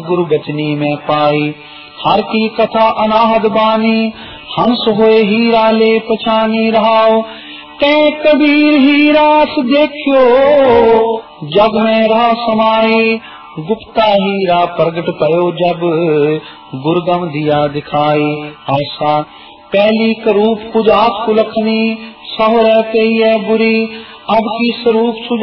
सतगुरु बचनी में पाई। हर की कथा अनाहद बानी, हंस होए हीरा ले पछानी रहाओ। ते कबीर हीरास देखियो, जग में रहा समाई। गुप्ता हीरा प्रगट कयो जब, गुरगम दिया दिखाई। आशा पहली करूप पुजात कुलखनी, सहुरे कही है बुरी। अब की स्वरूप